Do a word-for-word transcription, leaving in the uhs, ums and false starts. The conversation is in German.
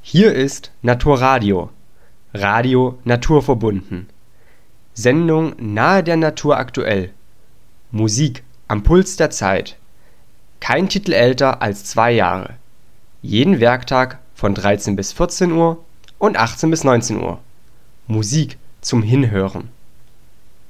Hier ist Naturradio, Radio naturverbunden. Sendung nahe der Natur aktuell. Musik am Puls der Zeit. Kein Titel älter als zwei Jahre. Jeden Werktag von dreizehn bis vierzehn Uhr und achtzehn bis neunzehn Uhr. Musik zum Hinhören.